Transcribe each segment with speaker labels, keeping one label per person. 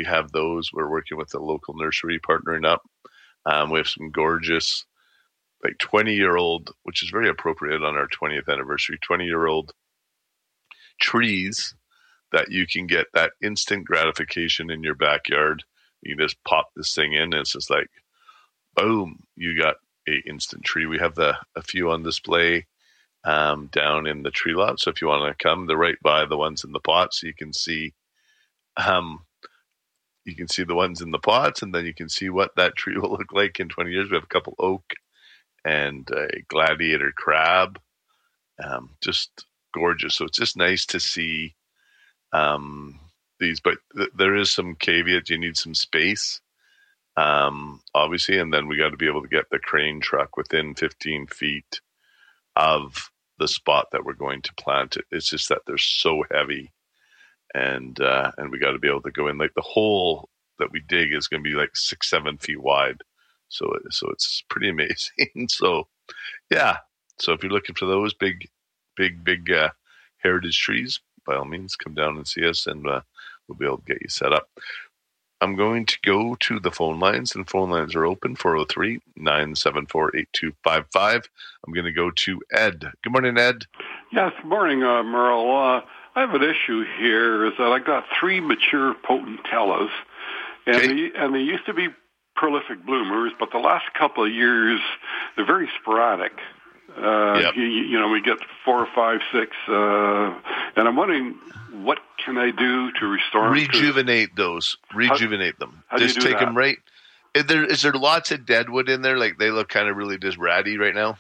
Speaker 1: have those. We're working with a local nursery partnering up. We have some gorgeous, like 20-year-old, which is very appropriate on our 20th anniversary, 20-year-old trees that you can get that instant gratification in your backyard. You can just pop this thing in, and it's just like, boom, you got a instant tree. We have a few on display down in the tree lot. So if you want to come, they're right by the ones in the pots. So you can see the ones in the pots, and then you can see what that tree will look like in 20 years. We have a couple oak and a gladiator crab, just gorgeous. So it's just nice to see these, but there is some caveat. You need some space, obviously, and then we got to be able to get the crane truck within 15 feet of the spot that we're going to plant it. It's just that they're so heavy, and we got to be able to go in. Like the hole that we dig is going to be like 6-7 feet wide, so it's pretty amazing. So yeah, so if you're looking for those big heritage trees, by all means, come down and see us, and we'll be able to get you set up. I'm going to go to the phone lines, and phone lines are open, 403-974-8255. I'm going to go to Ed. Good morning, Ed.
Speaker 2: Yes, good morning, Merle. I have an issue here, is that I got 3 mature potentellas, and they used to be prolific bloomers, but the last couple of years, they're very sporadic.
Speaker 1: Yep.
Speaker 2: We get 4, 5, 6, and I'm wondering, what can I do to restore them?
Speaker 1: Rejuvenate them. Just take them right. Is there lots of deadwood in there? Like they look kind of really just ratty right now?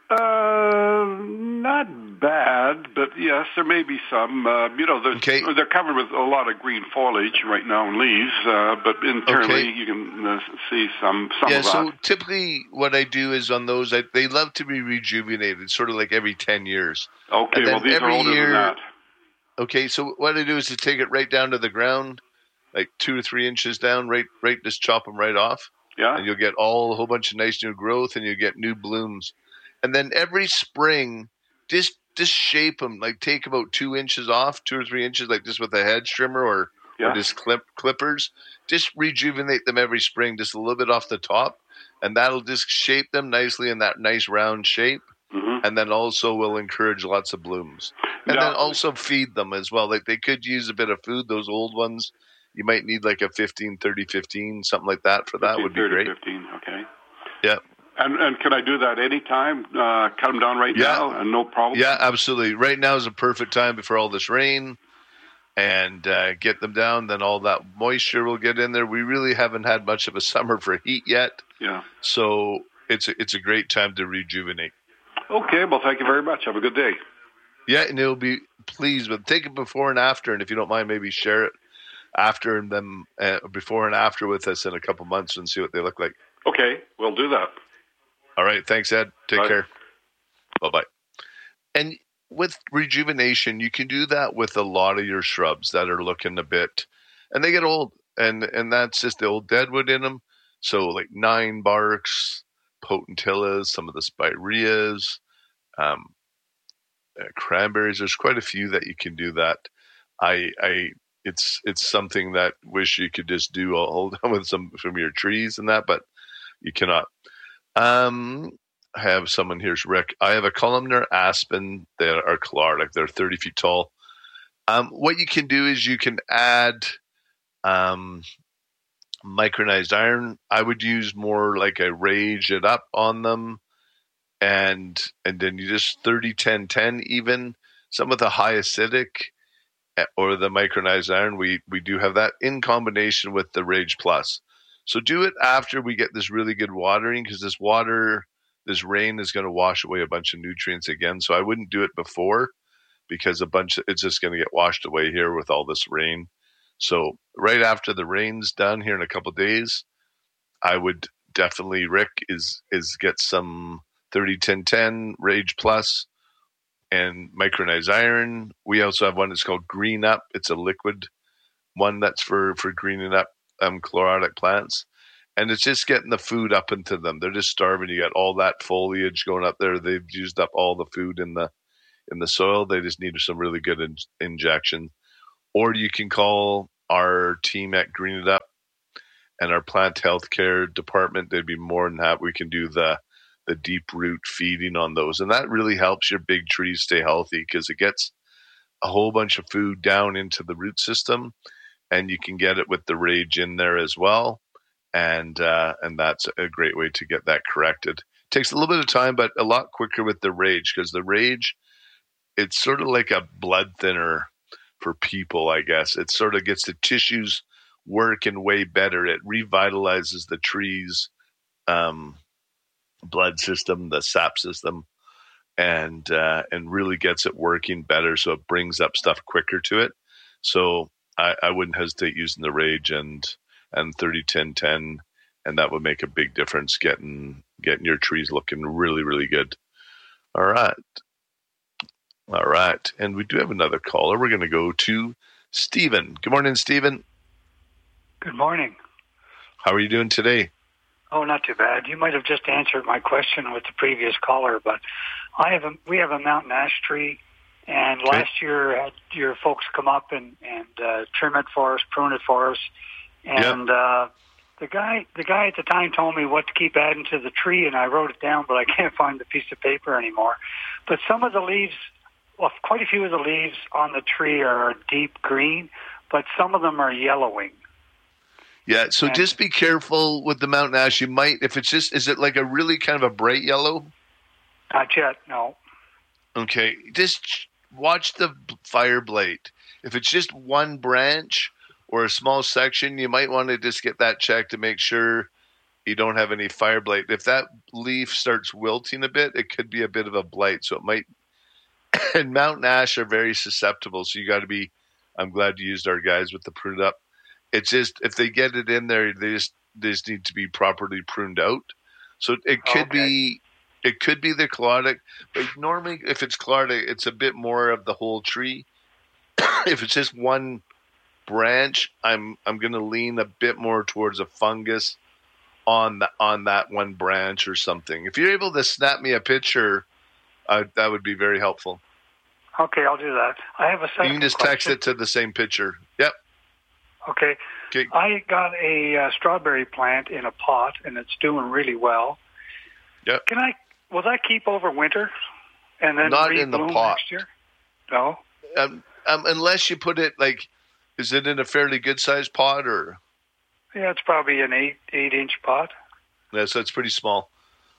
Speaker 2: Not bad, but yes, there may be some. They're covered with a lot of green foliage right now and leaves, but internally you can see some of that.
Speaker 1: So typically what I do is on those, they love to be rejuvenated, sort of like every 10 years.
Speaker 2: Okay, well, these are older than that.
Speaker 1: Okay, so what I do is to take it right down to the ground, like 2 to 3 inches down, right, just chop them right off.
Speaker 2: Yeah.
Speaker 1: And you'll get a whole bunch of nice new growth, and you'll get new blooms. And then every spring, just shape them, like take about 2 inches off, 2 or 3 inches, like just with a hedge trimmer or just clippers. Just rejuvenate them every spring, just a little bit off the top, and that'll just shape them nicely in that nice round shape. Mm-hmm. And then also will encourage lots of blooms. And then also feed them as well. Like they could use a bit of food, those old ones. You might need like a 15-30-15, something like that for that would be great.
Speaker 2: 15, okay.
Speaker 1: Yeah.
Speaker 2: And can I do that anytime? Cut them down right now and no problem?
Speaker 1: Yeah, absolutely. Right now is a perfect time before all this rain, and get them down. Then all that moisture will get in there. We really haven't had much of a summer for heat yet.
Speaker 2: Yeah.
Speaker 1: So it's a great time to rejuvenate.
Speaker 2: Okay, well, thank you very much. Have a good day.
Speaker 1: Yeah, and it'll be pleased with take it before and after, and if you don't mind, maybe share it after and then before and after with us in a couple months and see what they look like.
Speaker 2: Okay, we'll do that.
Speaker 1: All right, thanks, Ed. Take care. Bye-bye. And with rejuvenation, you can do that with a lot of your shrubs that are looking a bit, and they get old, and that's just the old deadwood in them. So like 9 barks, potentillas, some of the spireas, cranberries. There's quite a few that you can do that. It's something that wish you could just do all with some from your trees and that, but you cannot. I have someone here's Rick. I have a columnar aspen that are caloric. They're 30 feet tall. What you can do is you can add micronized iron. I would use more like a rage it up on them, and then you just 30-10-10 even. Some with the high acidic or the micronized iron, we do have that in combination with the Rage Plus. So do it after we get this really good watering, because this rain is going to wash away a bunch of nutrients again. So I wouldn't do it before, because it's just going to get washed away here with all this rain. So right after the rain's done here in a couple of days, I would definitely, Rick, is get some 30-10-10 Rage Plus and micronized iron. We also have one that's called Green Up. It's a liquid one that's for greening up chlorotic plants. And it's just getting the food up into them. They're just starving. You got all that foliage going up there. They've used up all the food in the soil. They just need some really good injection. Or you can call our team at Green It Up and our plant healthcare department, they'd be more than happy. We can do the deep root feeding on those. And that really helps your big trees stay healthy because it gets a whole bunch of food down into the root system, and you can get it with the rage in there as well. And that's a great way to get that corrected. It takes a little bit of time, but a lot quicker with the rage, because the rage, it's sort of like a blood thinner for people, I guess. It sort of gets the tissues working way better. It revitalizes the trees' blood system, the sap system, and really gets it working better. So it brings up stuff quicker to it. So I wouldn't hesitate using the rage and 30-10-10, and that would make a big difference getting your trees looking really, really good. All right. And we do have another caller. We're going to go to Stephen. Good morning, Stephen.
Speaker 3: Good morning.
Speaker 1: How are you doing today?
Speaker 3: Oh, not too bad. You might have just answered my question with the previous caller, but we have a mountain ash tree, and last year had your folks come up and trim it for us, prune it for us, and the guy at the time told me what to keep adding to the tree, and I wrote it down, but I can't find the piece of paper anymore. But some of the leaves, well, quite a few of the leaves on the tree are deep green, but some of them are yellowing.
Speaker 1: Yeah, so just be careful with the mountain ash. You might, if it's just, is it like a really kind of a bright yellow?
Speaker 3: Not yet, no.
Speaker 1: Okay, just watch the fire blade. If it's just one branch or a small section, you might want to just get that checked to make sure you don't have any fire blight. If that leaf starts wilting a bit, it could be a bit of a blight. So it might, and mountain ash are very susceptible. So you got to be, I'm glad you used our guys with the pruned up. It's just, if they get it in there, they just need to be properly pruned out. So it could be the chlorotic, but normally if it's chlorotic, it's a bit more of the whole tree. If it's just one branch, I'm going to lean a bit more towards a fungus on that one branch or something. If you're able to snap me a picture, that would be very helpful.
Speaker 3: Okay, I'll do that. I have a second
Speaker 1: You can just text it to the same picture. Yep.
Speaker 3: Okay. I got a strawberry plant in a pot, and it's doing really well.
Speaker 1: Yep.
Speaker 3: Will that keep over winter and then
Speaker 1: not in the pot
Speaker 3: next year? No.
Speaker 1: Unless you put it is it in a fairly good sized pot or?
Speaker 3: Yeah, it's probably an 8-inch pot.
Speaker 1: Yeah, so it's pretty small.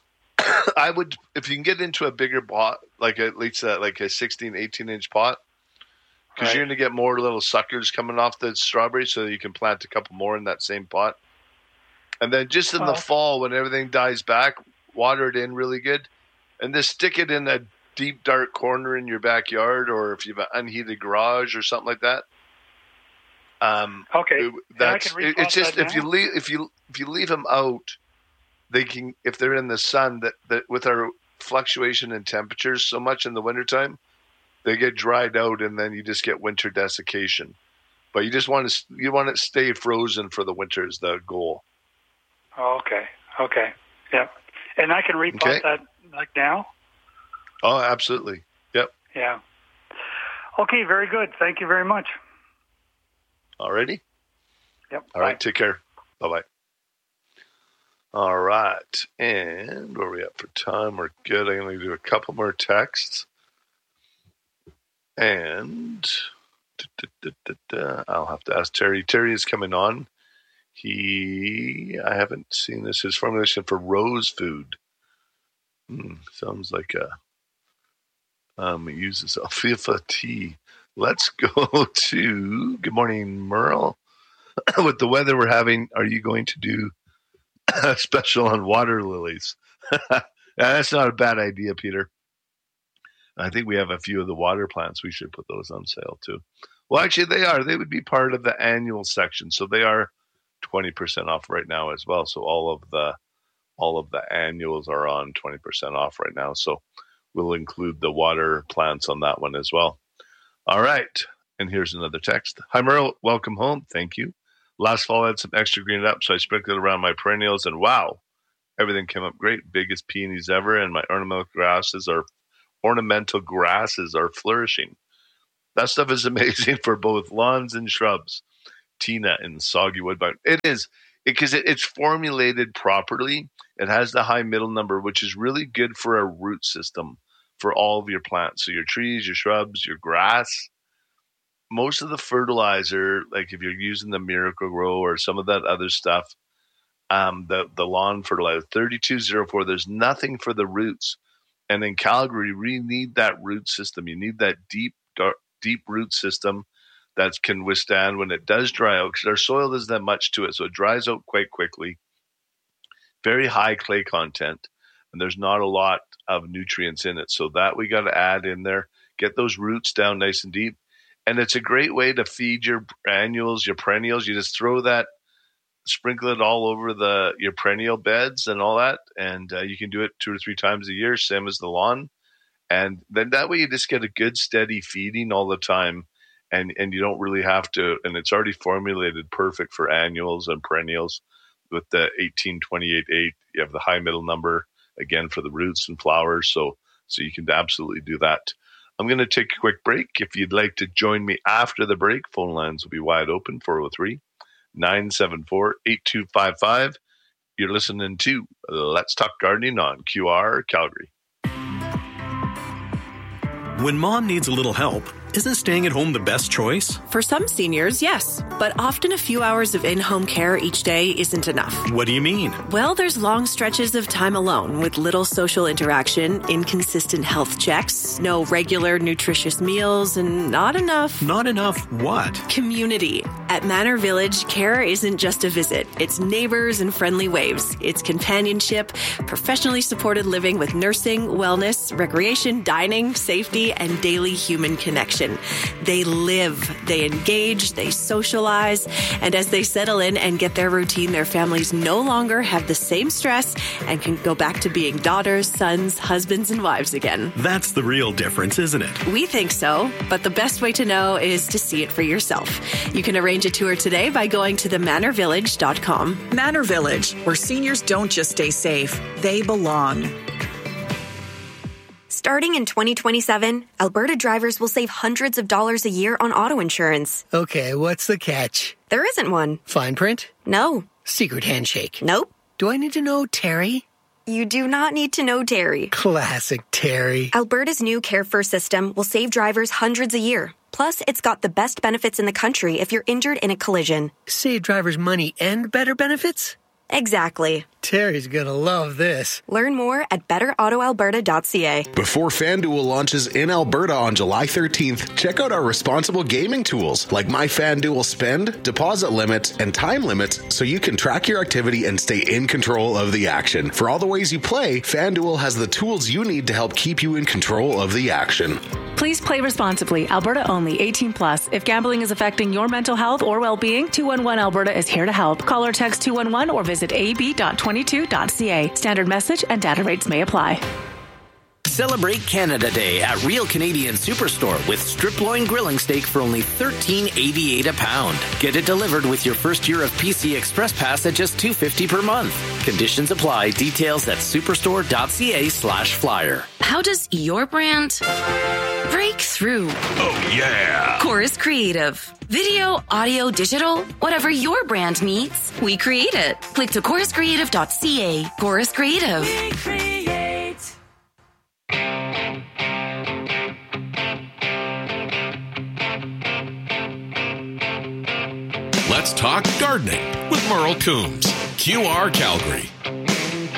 Speaker 1: I would, if you can get into a bigger pot, at least like a 16, 18-inch pot, because you're going to get more little suckers coming off the strawberry, so you can plant a couple more in that same pot. And then just in the fall, when everything dies back, water it in really good, and just stick it in a deep, dark corner in your backyard, or if you have an unheated garage or something like that.
Speaker 3: Okay.
Speaker 1: It's just if you leave them out, they can, if they're in the sun, that with our fluctuation in temperatures so much in the wintertime, they get dried out, and then you just get winter desiccation. But you want to stay frozen for the winter is the goal.
Speaker 3: Okay. Yep. And I can repot that now?
Speaker 1: Oh, absolutely. Yep.
Speaker 3: Yeah. Okay, very good. Thank you very much.
Speaker 1: Alrighty.
Speaker 3: Yep.
Speaker 1: All right. Take care. Bye-bye. All right. And where are we at for time? We're good. I'm going to do a couple more texts. And I'll have to ask Terry. Terry is coming on. I haven't seen this. His formulation for rose food. Sounds like he uses alfalfa tea. Let's go to, good morning, Merle. With the weather we're having, are you going to do a special on water lilies? That's not a bad idea, Peter. I think we have a few of the water plants. We should put those on sale too. Well, actually, they are. They would be part of the annual section, so they are 20% off right now as well. So all of the annuals are on 20% off right now. So we'll include the water plants on that one as well. All right, and here's another text. Hi, Merle. Welcome home. Thank you. Last fall, I had some extra green up, so I sprinkled it around my perennials, and wow, everything came up great. Biggest peonies ever, and my ornamental grasses are flourishing. That stuff is amazing for both lawns and shrubs. Tina in Soggy Woodbine. It is, because it's formulated properly. It has the high middle number, which is really good for a root system for all of your plants. So your trees, your shrubs, your grass. Most of the fertilizer, like if you're using the Miracle-Gro or some of that other stuff, the lawn fertilizer, 3204, there's nothing for the roots. And in Calgary, you really need that root system. You need that deep root system that can withstand when it does dry out, because our soil doesn't have much to it. So it dries out quite quickly. Very high clay content, and there's not a lot of nutrients in it. So that we got to add in there, get those roots down nice and deep. And it's a great way to feed your annuals, your perennials. You just throw that, sprinkle it all over your perennial beds and all that. And you can do it 2 or 3 times a year, same as the lawn. And then that way you just get a good steady feeding all the time. And you don't really have to, and it's already formulated perfect for annuals and perennials with the 18-28-8. You have the high middle number, again, for the roots and flowers. So you can absolutely do that. I'm going to take a quick break. If you'd like to join me after the break, phone lines will be wide open, 403-974-8255. You're listening to Let's Talk Gardening on QR Calgary.
Speaker 4: When mom needs a little help, isn't staying at home the best choice?
Speaker 5: For some seniors, yes. But often a few hours of in-home care each day isn't enough.
Speaker 4: What do you mean?
Speaker 5: Well, there's long stretches of time alone with little social interaction, inconsistent health checks, no regular nutritious meals, and not enough...
Speaker 4: Not enough what?
Speaker 5: Community. At Manor Village, care isn't just a visit. It's neighbors and friendly waves. It's companionship, professionally supported living with nursing, wellness, recreation, dining, safety, and daily human connection. They live, they engage, they socialize, and as they settle in and get their routine, their families no longer have the same stress and can go back to being daughters, sons, husbands, and wives again.
Speaker 4: That's the real difference, isn't it?
Speaker 5: We think so, but the best way to know is to see it for yourself. You can arrange a tour today by going to themanorvillage.com.
Speaker 6: Manor Village, where seniors don't just stay safe, they belong.
Speaker 7: Starting in 2027, Alberta drivers will save hundreds of dollars a year on auto insurance.
Speaker 8: Okay, what's the catch?
Speaker 7: There isn't one.
Speaker 8: Fine print?
Speaker 7: No.
Speaker 8: Secret handshake?
Speaker 7: Nope.
Speaker 8: Do I need to know Terry?
Speaker 7: You do not need to know Terry.
Speaker 8: Classic Terry.
Speaker 7: Alberta's new Care First system will save drivers hundreds a year. Plus, it's got the best benefits in the country if you're injured in a collision.
Speaker 8: Save drivers money and better benefits?
Speaker 7: Exactly.
Speaker 8: Terry's gonna love this.
Speaker 7: Learn more at betterautoalberta.ca.
Speaker 9: Before FanDuel launches in Alberta on July 13th, check out our responsible gaming tools like My FanDuel Spend, deposit limits, and time limits so you can track your activity and stay in control of the action. For all the ways you play, FanDuel has the tools you need to help keep you in control of the action.
Speaker 10: Please play responsibly. Alberta only. 18 plus. If gambling is affecting your mental health or well-being, 211 Alberta is here to help. Call or text 211 or visit ab.22.ca. Standard message and data rates may apply.
Speaker 11: Celebrate Canada Day at Real Canadian Superstore with strip loin grilling steak for only $13.88 a pound. Get it delivered with your first year of PC Express Pass at just $2.50 per month. Conditions apply. Details at superstore.ca/flyer.
Speaker 12: How does your brand break through?
Speaker 13: Oh, yeah.
Speaker 12: Chorus Creative. Video, audio, digital, whatever your brand needs, we create it. Click to choruscreative.ca. Chorus Creative.
Speaker 13: We create.
Speaker 14: Let's talk gardening with Merle Coombs, QR Calgary.